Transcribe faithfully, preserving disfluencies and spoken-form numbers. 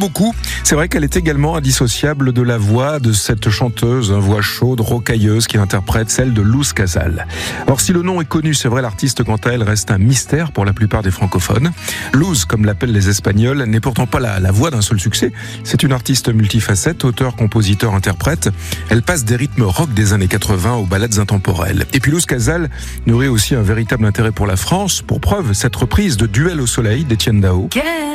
beaucoup. C'est vrai qu'elle est également indissociable de la voix de cette chanteuse, une voix chaude, rocailleuse, qui interprète celle de Luz Casal. Or, si le nom est connu, c'est vrai, l'artiste, quant à elle, reste un mystère pour la plupart des francophones. Luz, comme l'appellent les Espagnols, n'est pourtant pas la, la voix d'un seul succès. C'est une artiste multifacette, auteur, compositeur, interprète. Elle passe des rythmes rock des années quatre-vingts aux ballades intemporelles. Et puis Luz Casal nourrit aussi un véritable intérêt pour la France. Pour preuve, cette reprise de Duel au soleil d'Étienne Dao.